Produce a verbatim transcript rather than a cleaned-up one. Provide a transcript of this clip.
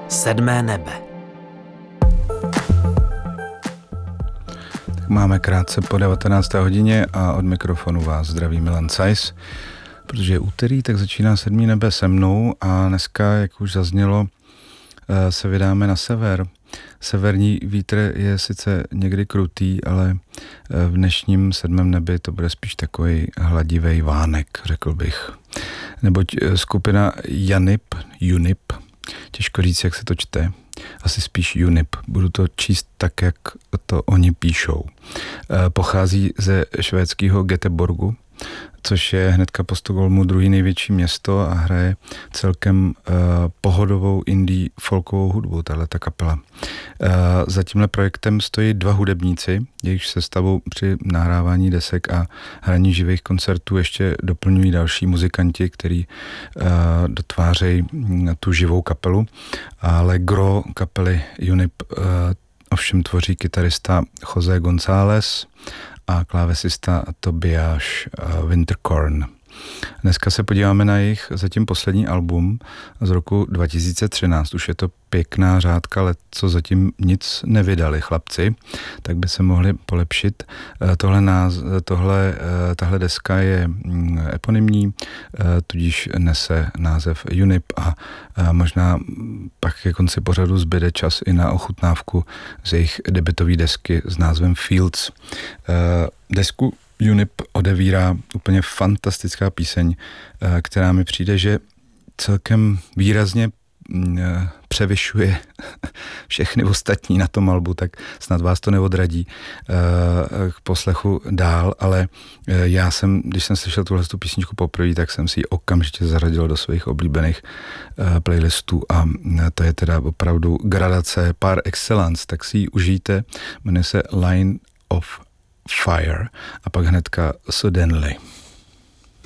Sedmé nebe. Tak máme krátce po devatenácté hodině a od mikrofonu vás zdraví Milan Cajs. Protože je úterý, tak začíná Sedmý nebe se mnou a dneska, jak už zaznělo, se vydáme na sever. Severní vítr je sice někdy krutý, ale v dnešním sedmém nebi to bude spíš takový hladivý vánek, řekl bych. Neboť skupina Janip, Junip, těžko říct, jak se to čte, asi spíš Junip, budu to číst tak, jak to oni píšou. Pochází ze švédského Göteborgu, což je hnedka po Stockholmu druhý největší město a hraje celkem uh, pohodovou indie folkovou hudbu, tahleta kapela. Uh, za tímhle projektem stojí dva hudebníci, jejichž sestavou při nahrávání desek a hraní živých koncertů ještě doplňují další muzikanti, kteří uh, dotvářejí tu živou kapelu, ale gro kapely Junip uh, ovšem tvoří kytarista José González a klávesista Tobias Winterkorn. Dneska se podíváme na jejich zatím poslední album z roku dva tisíce třináct. Už je to pěkná řádka let, co zatím nic nevydali chlapci, tak by se mohli polepšit. Tohle, náz, tohle tahle deska je eponymní, tudíž nese název Junip a možná pak ke konci pořadu zbyde čas i na ochutnávku z jejich debutové desky s názvem Fields. Desku Junip odevírá úplně fantastická píseň, která mi přijde, že celkem výrazně převyšuje všechny ostatní na tom albu, tak snad vás to neodradí k poslechu dál, ale já jsem, když jsem slyšel tuhle písničku poprvé, tak jsem si ji okamžitě zaradil do svých oblíbených playlistů a to je teda opravdu gradace par excellence, tak si ji užijte, jmenuje se Line of Fire a pak hnedka Suddenly.